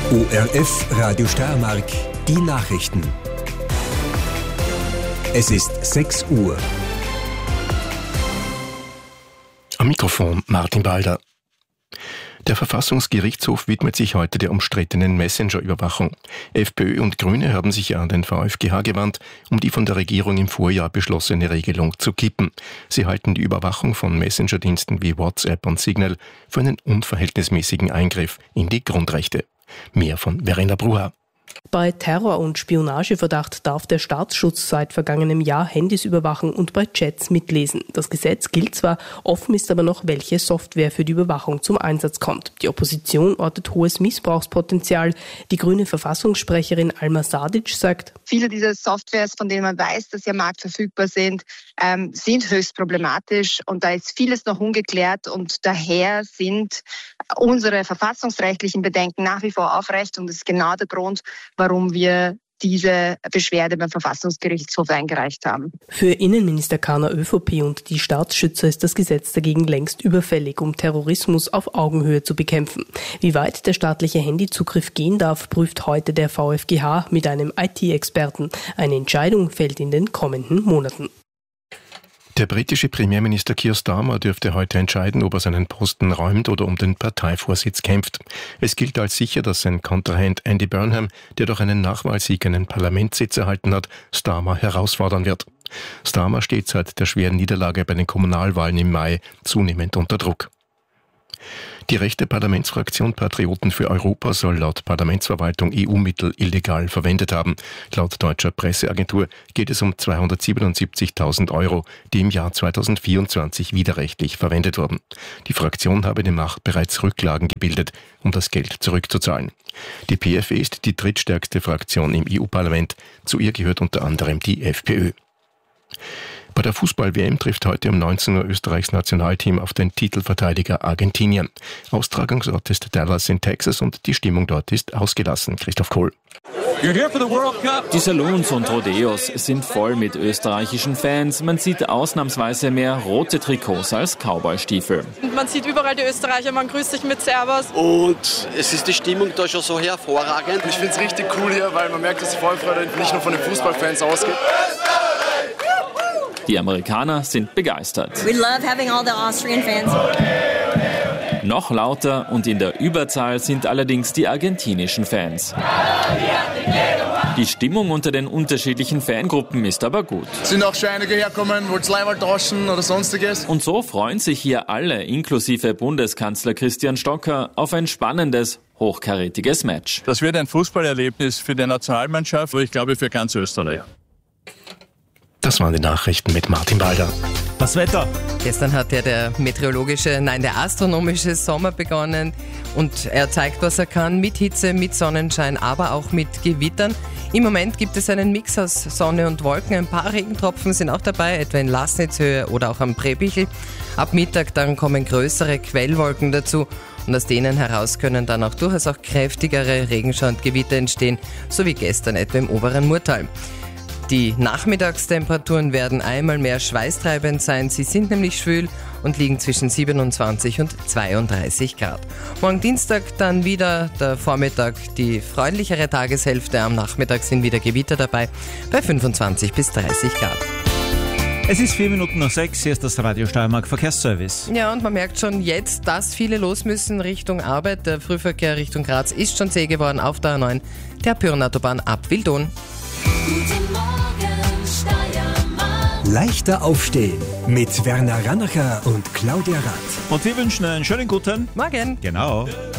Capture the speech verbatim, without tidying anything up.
O R F Radio Steiermark, die Nachrichten. Es ist sechs Uhr. Am Mikrofon Martin Balder. Der Verfassungsgerichtshof widmet sich heute der umstrittenen Messenger-Überwachung. FPÖ und Grüne haben sich ja an den VfGH gewandt, um die von der Regierung im Vorjahr beschlossene Regelung zu kippen. Sie halten die Überwachung von Messenger-Diensten wie WhatsApp und Signal für einen unverhältnismäßigen Eingriff in die Grundrechte. Mehr von Verena Bruha. Bei Terror- und Spionageverdacht darf der Staatsschutz seit vergangenem Jahr Handys überwachen und bei Chats mitlesen. Das Gesetz gilt zwar, offen ist aber noch, welche Software für die Überwachung zum Einsatz kommt. Die Opposition ortet hohes Missbrauchspotenzial. Die grüne Verfassungssprecherin Alma Sadic sagt: Viele dieser Softwares, von denen man weiß, dass sie am Markt verfügbar sind, ähm, sind höchst problematisch und da ist vieles noch ungeklärt und daher sind unsere verfassungsrechtlichen Bedenken nach wie vor aufrecht und das ist genau der Grund, warum wir diese Beschwerde beim Verfassungsgerichtshof eingereicht haben. Für Innenminister Kahner ÖVP und die Staatsschützer ist das Gesetz dagegen längst überfällig, um Terrorismus auf Augenhöhe zu bekämpfen. Wie weit der staatliche Handyzugriff gehen darf, prüft heute der VfGH mit einem I T-Experten. Eine Entscheidung fällt in den kommenden Monaten. Der britische Premierminister Keir Starmer dürfte heute entscheiden, ob er seinen Posten räumt oder um den Parteivorsitz kämpft. Es gilt als sicher, dass sein Kontrahent Andy Burnham, der durch einen Nachwahlsieg einen Parlamentssitz erhalten hat, Starmer herausfordern wird. Starmer steht seit der schweren Niederlage bei den Kommunalwahlen im Mai zunehmend unter Druck. Die rechte Parlamentsfraktion Patrioten für Europa soll laut Parlamentsverwaltung E U-Mittel illegal verwendet haben. Laut deutscher Presseagentur geht es um zweihundertsiebenundsiebzigtausend Euro, die im Jahr zweitausendvierundzwanzig widerrechtlich verwendet wurden. Die Fraktion habe demnach bereits Rücklagen gebildet, um das Geld zurückzuzahlen. Die P F E ist die drittstärkste Fraktion im E U-Parlament. Zu ihr gehört unter anderem die FPÖ. Bei der Fußball-W M trifft heute um neunzehn Uhr Österreichs Nationalteam auf den Titelverteidiger Argentinien. Austragungsort ist Dallas in Texas und die Stimmung dort ist ausgelassen. Christoph Kohl. Die Salons und Rodeos sind voll mit österreichischen Fans. Man sieht ausnahmsweise mehr rote Trikots als Cowboy-Stiefel. Man sieht überall die Österreicher, man grüßt sich mit Servus. Und es ist die Stimmung da schon so hervorragend. Ich finde es richtig cool hier, weil man merkt, dass die Vorfreude nicht nur von den Fußballfans ausgeht. Die Amerikaner sind begeistert. We love having all the Austrian fans. Noch lauter und in der Überzahl sind allerdings die argentinischen Fans. Die Stimmung unter den unterschiedlichen Fangruppen ist aber gut. Es sind auch schon einige herkommen, wollten Leiberl tauschen oder sonstiges. Und so freuen sich hier alle, inklusive Bundeskanzler Christian Stocker, auf ein spannendes, hochkarätiges Match. Das wird ein Fußballerlebnis für die Nationalmannschaft, aber ich glaube für ganz Österreich. Das waren die Nachrichten mit Martin Balder. Das Wetter. Gestern hat ja der meteorologische, nein, der astronomische Sommer begonnen und er zeigt, was er kann, mit Hitze, mit Sonnenschein, aber auch mit Gewittern. Im Moment gibt es einen Mix aus Sonne und Wolken. Ein paar Regentropfen sind auch dabei, etwa in Laßnitzhöhe oder auch am Präbichel. Ab Mittag dann kommen größere Quellwolken dazu und aus denen heraus können dann auch durchaus auch kräftigere Regenschauer und Gewitter entstehen, so wie gestern etwa im oberen Murtal. Die Nachmittagstemperaturen werden einmal mehr schweißtreibend sein. Sie sind nämlich schwül und liegen zwischen siebenundzwanzig und zweiunddreißig Grad. Morgen Dienstag dann wieder der Vormittag, die freundlichere Tageshälfte. Am Nachmittag sind wieder Gewitter dabei bei fünfundzwanzig bis dreißig Grad. Es ist vier Minuten nach sechs, hier ist das Radio Steiermark Verkehrsservice. Ja, und man merkt schon jetzt, dass viele los müssen Richtung Arbeit. Der Frühverkehr Richtung Graz ist schon zäh geworden auf der A neun, der Pyrenautobahn ab Wildon. Guten Morgen, Steiermark. Leichter aufstehen mit Werner Rannacher und Claudia Rath. Und wir wünschen einen schönen guten Morgen. Genau.